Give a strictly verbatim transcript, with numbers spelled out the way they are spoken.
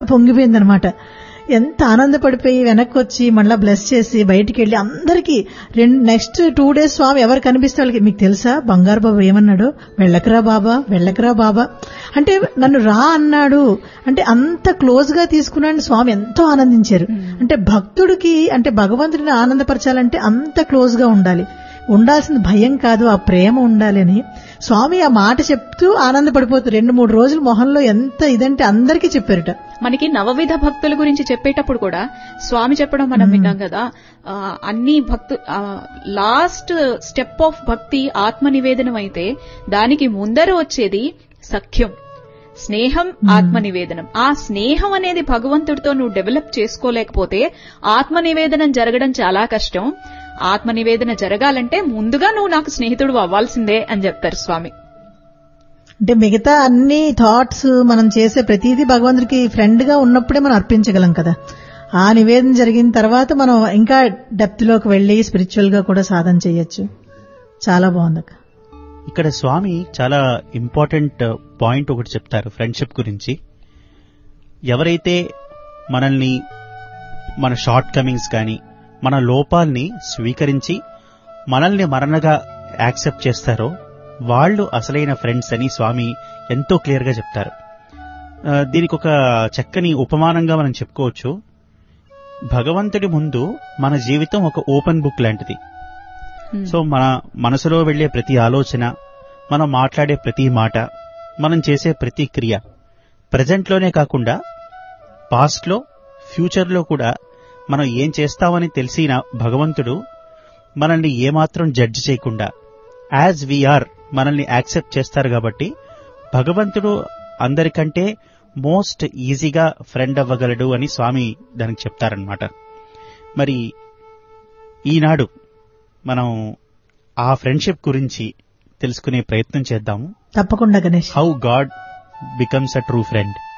పొంగిపోయింది అనమాట. ఎంత ఆనందపడిపోయి వెనక్కి వచ్చి మళ్ళా బ్లెస్ చేసి బయటికి వెళ్లి అందరికీ రెండు నెక్స్ట్ టూ డేస్ స్వామి ఎవరు కనిపిస్తే వాళ్ళకి, మీకు తెలుసా బంగారు బాబా ఏమన్నాడు, వెళ్ళకరా బాబా వెళ్ళకరా బాబా అంటే నన్ను రా అన్నాడు అంటే అంత క్లోజ్ గా తీసుకున్నాడు స్వామి. ఎంతో ఆనందించారు. అంటే భక్తుడికి అంటే భగవంతుడిని ఆనందపరచాలంటే అంత క్లోజ్ గా ఉండాలి, ఉండాల్సిన భయం కాదు ఆ ప్రేమ ఉండాలని స్వామి ఆ మాట చెప్తూ ఆనందపడిపోతారు. రెండు మూడు రోజులు మొహంలో ఎంత ఇదంటే అందరికీ చెప్పారట. మనకి నవవిధ భక్తుల గురించి చెప్పేటప్పుడు కూడా స్వామి చెప్పడం మనం విన్నాం కదా, అన్ని భక్తు లాస్ట్ స్టెప్ ఆఫ్ భక్తి ఆత్మ నివేదనం అయితే దానికి ముందర వచ్చేది సఖ్యం, స్నేహం, ఆత్మ నివేదనం. ఆ స్నేహం అనేది భగవంతుడితో నువ్వు డెవలప్ చేసుకోలేకపోతే ఆత్మ నివేదనం జరగడం చాలా కష్టం. ఆత్మ నివేదన జరగాలంటే ముందుగా నువ్వు నాకు స్నేహితుడు అవ్వాల్సిందే అని చెప్తారు స్వామి. అంటే మిగతా అన్ని థాట్స్ మనం చేసే ప్రతిదీ భగవంతుడికి ఫ్రెండ్ గా ఉన్నప్పుడే మనం అర్పించగలం కదా. ఆ నివేదన జరిగిన తర్వాత మనం ఇంకా డెప్త్ లోకి వెళ్లి స్పిరిచువల్ గా కూడా సాధన చేయొచ్చు. చాలా బాగుంది. ఇక్కడ స్వామి చాలా ఇంపార్టెంట్ పాయింట్ ఒకటి చెప్తారు ఫ్రెండ్షిప్ గురించి. ఎవరైతే మనల్ని మన షార్ట్ కమింగ్స్ కానీ మన లోపాల్ని స్వీకరించి మనల్ని మరణగా యాక్సెప్ట్ చేస్తారో వాళ్ళు అసలైన ఫ్రెండ్స్ అని స్వామి ఎంతో క్లియర్ గా చెప్తారు. దీనికి ఒక చక్కని ఉపమానంగా మనం చెప్పుకోవచ్చు. భగవంతుడి ముందు మన జీవితం ఒక ఓపెన్ బుక్ లాంటిది. సో మన మనసులో వెళ్లే ప్రతి ఆలోచన, మనం మాట్లాడే ప్రతి మాట, మనం చేసే ప్రతి క్రియ ప్రెజెంట్ లోనే కాకుండా పాస్ట్ లో, ఫ్యూచర్ లో కూడా మనం ఏం చేస్తామని తెలిసిన భగవంతుడు మనల్ని ఏమాత్రం జడ్జ్ చేయకుండా యాజ్ వీఆర్ మనల్ని యాక్సెప్ట్ చేస్తారు. కాబట్టి భగవంతుడు అందరికంటే మోస్ట్ ఈజీగా ఫ్రెండ్ అవ్వగలడు అని స్వామి దానికి చెప్తారనమాట. మరి ఈనాడు మనం ఆ ఫ్రెండ్షిప్ గురించి తెలుసుకునే ప్రయత్నం చేద్దాము. తప్పకుండా Ganesh. How God becomes a true friend.